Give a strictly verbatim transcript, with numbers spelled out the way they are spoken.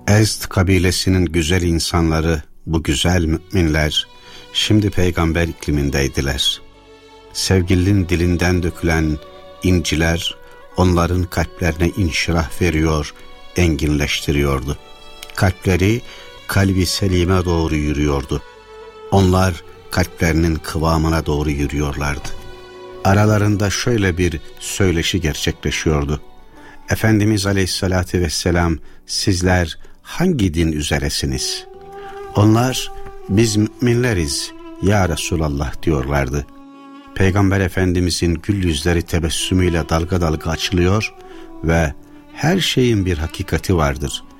Ezd kabilesinin güzel insanları, bu güzel müminler, şimdi peygamber iklimindeydiler. Sevgilinin dilinden dökülen inciler, onların kalplerine inşirah veriyor, enginleştiriyordu. Kalpleri, kalbi selime doğru yürüyordu. Onlar, kalplerinin kıvamına doğru yürüyorlardı. Aralarında şöyle bir söyleşi gerçekleşiyordu. Efendimiz Aleyhisselatü Vesselam, sizler hangi din üzeresiniz? Onlar, biz müminleriz ya Resulallah diyorlardı. Peygamber Efendimizin gül yüzleri tebessümüyle dalga dalga açılıyor ve her şeyin bir hakikati vardır.